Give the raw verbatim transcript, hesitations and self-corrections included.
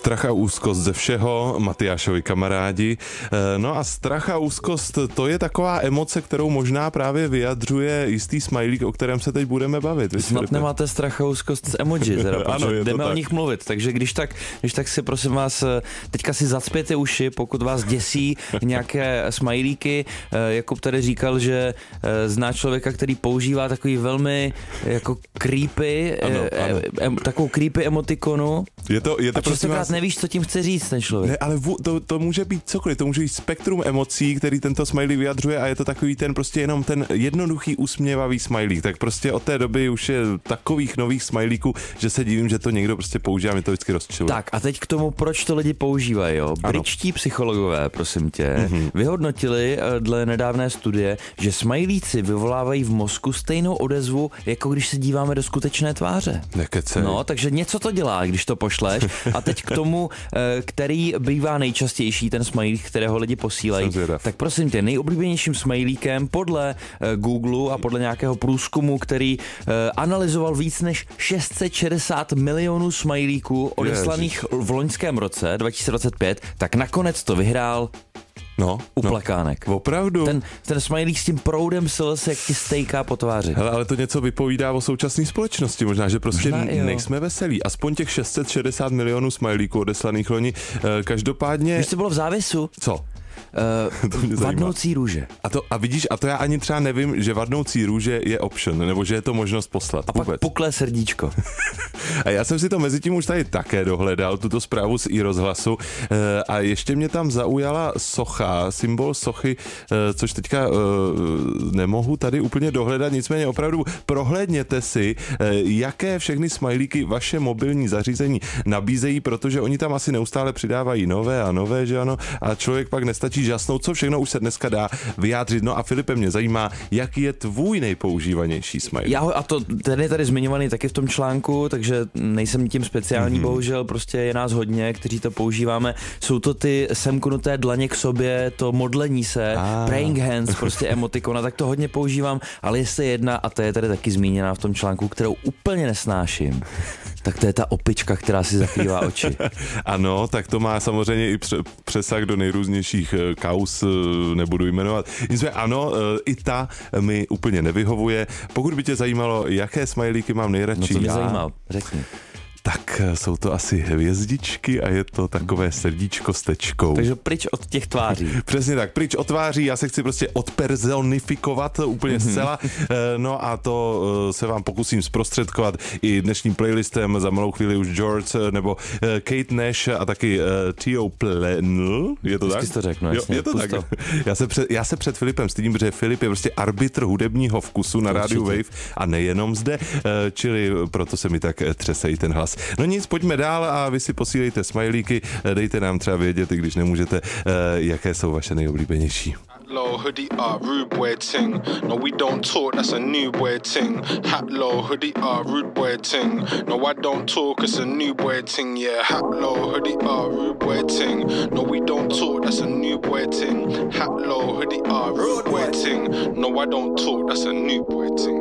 Strach a úzkost ze všeho, Matyášovi kamarádi. No a strach a úzkost, to je taková emoce, kterou možná právě vyjadřuje jistý smajlík, o kterém se teď budeme bavit. Snad nemáte strach a úzkost z emoji, teda, ano, jdeme o nich mluvit, takže když tak, když tak si prosím vás, teďka si zacpěte uši, pokud vás děsí nějaké smajlíky. Jakub tady říkal, že zná člověka, který používá takový velmi jako creepy, ano, ano. Em, takovou creepy emotikonu. Je to, je to a častokrát vás... nevíš, co tím chce říct ten člověk. Ne, ale v, to, to může být cokoliv, to může být spektrum emocí, který tento smajlík vyjadřuje a je to takový ten prostě jenom ten jednoduchý usměvavý smajlík. Tak prostě od té doby už je takových nových smajlíků, že se divím, že to někdo prostě používá, mě to vždycky rozčiluje. Tak a teď k tomu, proč to lidi používají. Jo? Britští psychologové, prosím tě, mm-hmm. vyhodnotili dle nedávné studie, že smajlíci vyvolávají v mozku stejnou odezvu, jako když se díváme do skutečné tváře. Nekecej. No, takže něco to dělá, když to pošleš. A teď k tomu, který bývá nejčastější, ten smajlík, kterého lidi posílají. Tak prosím tě, nejoblíbenějším smajlíkem podle Google a podle nějakého průzkumu, který analyzoval víc než šest set šedesát milionů smajlíků odeslaných v loňském roce dva tisíce dvacet pět, tak nakonec to vyhrál No, uplakánek. No, opravdu. Ten, ten smajlík s tím proudem slz, jak ti stejká po tváři. Hele, ale to něco vypovídá o současné společnosti. Možná, že prostě možná, nejsme veselí. Aspoň těch šest set šedesát milionů smajlíků odeslaných loni. Každopádně... Když to bylo v závěsu? Co? Uh, vadnoucí růže. A, to, a vidíš, a to já ani třeba nevím, že vadnoucí růže je option, nebo že je to možnost poslat. A vůbec. Pak puklé srdíčko. A já jsem si to mezi tím už tady také dohledal, tuto zprávu z iRozhlasu. A ještě mě tam zaujala socha, symbol sochy, což teďka nemohu tady úplně dohledat, nicméně opravdu prohlédněte si, jaké všechny smajlíky vaše mobilní zařízení nabízejí, protože oni tam asi neustále přidávají nové a nové, že ano, a člověk pak nestačí žasnout, co všechno už se dneska dá vyjádřit. No a Filipe, mě zajímá, jaký je tvůj nejpoužívanější smajlík? Já ho, a to ten je tady zmiňovaný taky v tom článku, takže nejsem tím speciální, mm-hmm. bohužel, prostě je nás hodně, kteří to používáme. Jsou to ty semknuté dlaně k sobě, to modlení se, ah. praying hands, prostě emotikona, tak to hodně používám, ale jestli jedna, a to je tady taky zmíněná v tom článku, kterou úplně nesnáším, tak to je ta opička, která si zakrývá oči. Ano, tak to má samozřejmě i přesah do nejrůznějších kauz, nebudu jmenovat. Nicméně ano, i ta mi úplně nevyhovuje. Pokud by tě zajímalo, jaké smajlíky mám nejradši, no to mě já... zajímá, řekni. Tak jsou to asi hvězdičky a je to takové srdíčko s tečkou. Takže pryč od těch tváří. Přesně tak, pryč od tváří, já se chci prostě odpersonifikovat úplně mm-hmm. zcela, no a to se vám pokusím zprostředkovat i dnešním playlistem, za malou chvíli už George, nebo Kate Nash a taky Theo Plenl, je to tak? To řeknu, jasně, jo, je to tak. Já se, před, já se před Filipem stydím, protože Filip je prostě arbitr hudebního vkusu na rádiu Wave a nejenom zde, čili proto se mi tak třesej ten hlas. No nic, pojďme dál a vy si posílejte smajlíky, dejte nám třeba vědět, i když nemůžete, jaké jsou vaše nejoblíbenější. Low hoodie up, rude boy ting. No, we don't talk, that's a new boy ting. Hat low hoodie up, rude boy ting. No, I don't talk, it's a new boy ting. Yeah, hat low hoodie up, rude boy ting. No, we don't talk, that's a new boy ting. Hat low hoodie up, rude boy ting. No, I don't talk, that's a new boy ting.